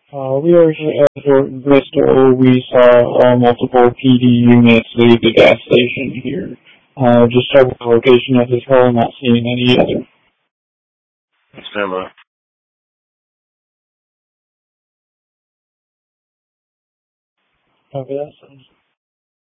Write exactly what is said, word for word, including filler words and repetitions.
Uh, we are here at Fort Bristol. We saw uh, multiple P D units leave the gas station here. Uh, just checking the location of this call, not seeing any other. Stand by. Okay, that's